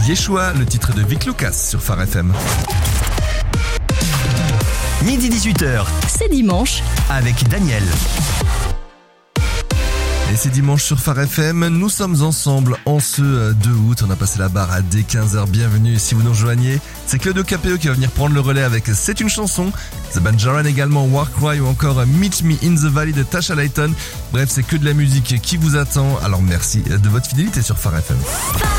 Yeshua, le titre de Vic Lucas sur Phare FM. Midi 18h, C'est dimanche. avec Daniel. Et c'est dimanche sur Phare FM, nous sommes ensemble en ce 2 août, on a passé la barre à dès 15h, bienvenue si vous nous rejoignez. C'est Claudio Capéo qui va venir prendre le relais avec C'est une chanson, The Banjaran également, Warcry ou encore Meet Me in the Valley de Tasha Layton. Bref, c'est que de la musique qui vous attend, alors merci de votre fidélité sur Phare FM.